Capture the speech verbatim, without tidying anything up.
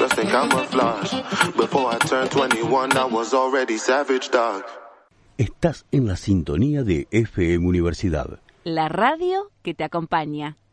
just in camouflage. Before I turned twenty-one, I was already savage, dog. Estás en la sintonía de F M Universidad. La radio que te acompaña.